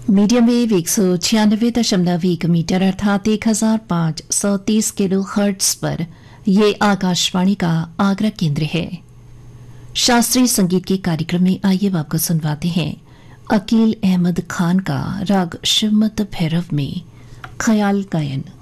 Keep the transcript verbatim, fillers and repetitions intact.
Medium wave एक सौ छियानबे दशमलव एक मीटर अर्थात एक हजार पाँच सौ तीस किलो हर्ट्स पर ये आकाशवाणी का आगरा केंद्र है। शास्त्रीय संगीत के कार्यक्रम में आइए अब आपको सुनवाते हैं अकील अहमद खान का राग शिवमत भैरव में ख्याल गायन।